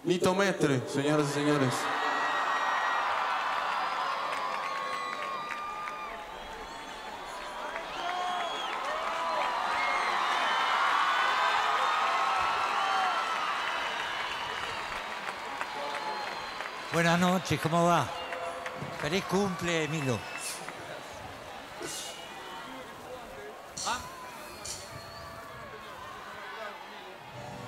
Nito Mestre, señoras y señores. Buenas noches, ¿cómo va? Feliz cumple, Milo.